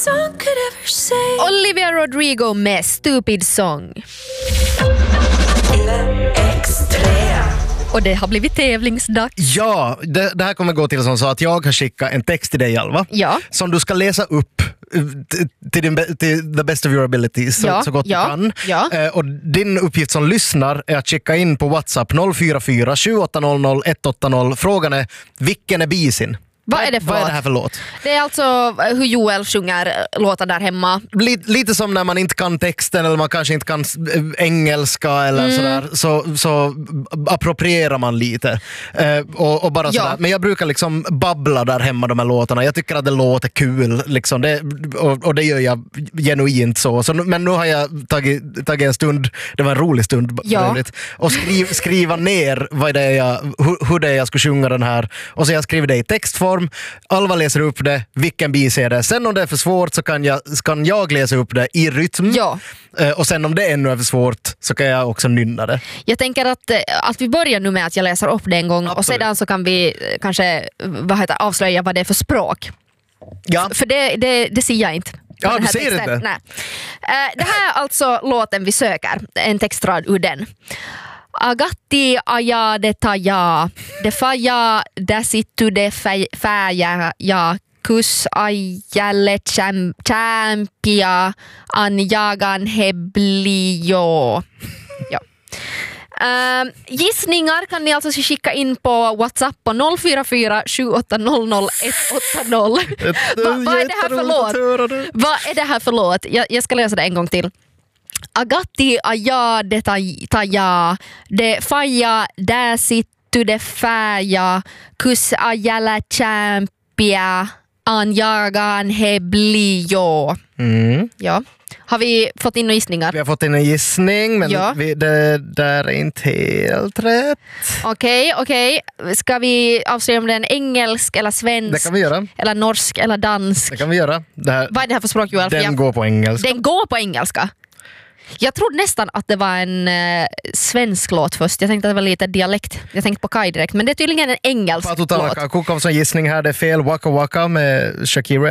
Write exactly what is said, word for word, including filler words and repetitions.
Olivia Rodrigo med Stupid Song. Och det har blivit tävlingsdags. Ja, det, det här kommer gå till som så att jag har skickat en text till dig, Alva. Ja. Som du ska läsa upp till, din, till the best of your abilities så, ja, så gott ja, du kan. Ja. Eh, och din uppgift som lyssnar är att skicka in på WhatsApp noll fyra fyra sju åtta noll noll ett åtta noll. Frågan är, vilken är bisin? Vad är det för Vad är låt? det här för låt? Det är alltså hur Joel sjunger låtar där hemma. Lite, lite som när man inte kan texten eller man kanske inte kan engelska eller Mm. sådär, så, så approprierar man lite. Eh, och, och bara Ja. sådär. Men jag brukar liksom babbla där hemma de här låtarna. Jag tycker att det låter kul. Liksom. Det, och, och det gör jag genuint så. så. Men nu har jag tagit, tagit en stund, det var en rolig stund Ja. och skriv, skriva ner vad det är jag, hur, hur det är jag ska sjunga den här. Och så jag skriver det i textform. Alva läser upp det, vilken bis är det. Sen om det är för svårt så kan jag, kan jag läsa upp det i rytm. Ja. Eh, och sen om det ännu är för svårt så kan jag också nynna det. Jag tänker att, att vi börjar nu med att jag läser upp det en gång. Absolut. Och sedan så kan vi kanske vad heter, avslöja vad det är för språk. Ja. För det, det, det ser jag inte. Ja, Den du här ser texten. inte. Nej. Eh, Det här är alltså låten vi söker. En textrad ur den. Agatti ajade taja, de faja desittu de fäja ja kus ajalle champia an jagan heblio. Ja. Uh, gissningar kan ni alltså skicka in på WhatsApp på noll fyra fyra sju åtta noll noll ett åtta noll. Va, vad är det här för låt? Vad är det här för låt? Jag, jag ska läsa det en gång till. Agatti aja de taja, de faja desittu de fäja, kus ajalla champia an jagan heblio. Mm. Ja. Har vi fått in några gissningar? Vi har fått in en gissning, men Ja. vi, det där är inte helt rätt. Okej, okej. Ska vi avslöja om det är en engelsk eller svensk? Det kan vi göra. Eller norsk eller dansk? Det kan vi göra. Det här, Vad är det här för språk, Joel? För den jag- går på engelska. Den går på engelska. Jag trodde nästan att det var en eh, svensk låt först. Jag tänkte att det var lite dialekt. Jag tänkte på Kai direkt. Men det är tydligen en engelsk Patu låt. Tanaka, Kuka som gissning här, det är fel. Waka Waka med Shakira.